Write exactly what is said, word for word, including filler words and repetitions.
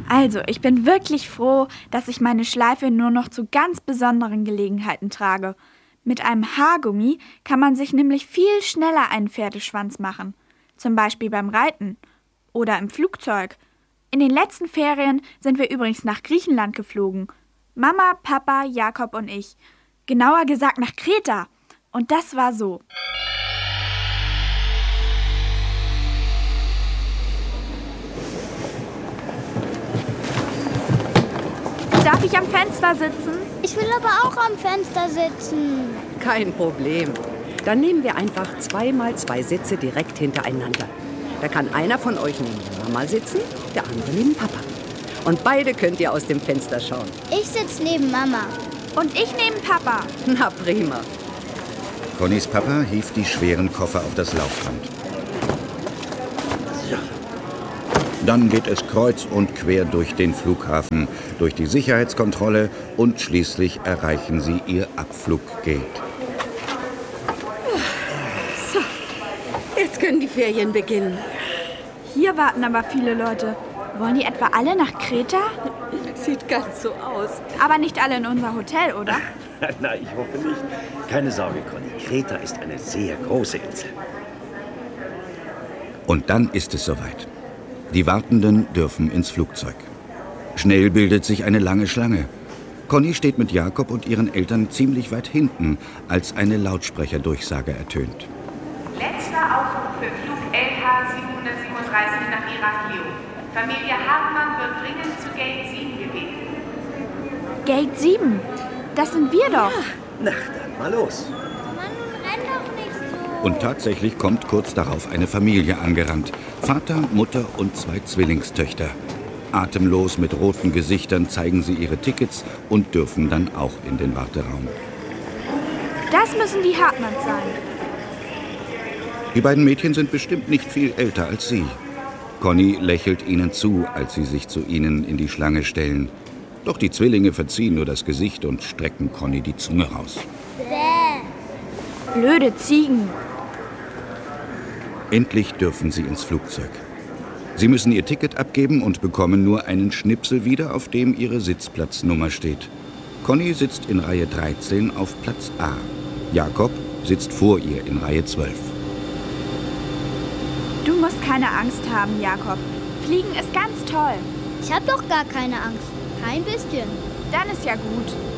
Also, ich bin wirklich froh, dass ich meine Schleife nur noch zu ganz besonderen Gelegenheiten trage. Mit einem Haargummi kann man sich nämlich viel schneller einen Pferdeschwanz machen. Zum Beispiel beim Reiten oder im Flugzeug. In den letzten Ferien sind wir übrigens nach Griechenland geflogen. Mama, Papa, Jakob und ich. Genauer gesagt nach Kreta. Und das war so. Darf ich am Fenster sitzen? Ich will aber auch am Fenster sitzen. Kein Problem. Dann nehmen wir einfach zwei mal zwei Sitze direkt hintereinander. Da kann einer von euch neben Mama sitzen, der andere neben Papa. Und beide könnt ihr aus dem Fenster schauen. Ich sitze neben Mama. Und ich neben Papa. Na prima. Connys Papa hieft die schweren Koffer auf das Laufband. Ja. Dann geht es kreuz und quer durch den Flughafen, durch die Sicherheitskontrolle und schließlich erreichen sie ihr Abfluggate. So, jetzt können die Ferien beginnen. Hier warten aber viele Leute. Wollen die etwa alle nach Kreta? Sieht ganz so aus. Aber nicht alle in unser Hotel, oder? Nein, ich hoffe nicht. Keine Sorge, Conny. Kreta ist eine sehr große Insel. Und dann ist es soweit. Die Wartenden dürfen ins Flugzeug. Schnell bildet sich eine lange Schlange. Conny steht mit Jakob und ihren Eltern ziemlich weit hinten, als eine Lautsprecherdurchsage ertönt. Letzter Aufruf für Flug L H siebenhundertsiebenunddreißig nach Irakio. Familie Hartmann wird dringend zu Gate sieben gebeten. Gate sieben? Das sind wir doch. Ja. Na, dann mal los. Mann, nun renn doch nicht so. Und tatsächlich kommt kurz darauf eine Familie angerannt. Vater, Mutter und zwei Zwillingstöchter. Atemlos mit roten Gesichtern zeigen sie ihre Tickets und dürfen dann auch in den Warteraum. Das müssen die Hartmanns sein. Die beiden Mädchen sind bestimmt nicht viel älter als sie. Conny lächelt ihnen zu, als sie sich zu ihnen in die Schlange stellen. Doch die Zwillinge verziehen nur das Gesicht und strecken Conny die Zunge raus. Bäh. Blöde Ziegen. Endlich dürfen sie ins Flugzeug. Sie müssen ihr Ticket abgeben und bekommen nur einen Schnipsel wieder, auf dem ihre Sitzplatznummer steht. Conny sitzt in Reihe dreizehn auf Platz A. Jakob sitzt vor ihr in Reihe zwölf. Du musst keine Angst haben, Jakob. Fliegen ist ganz toll. Ich hab doch gar keine Angst. Kein bisschen. Dann ist ja gut.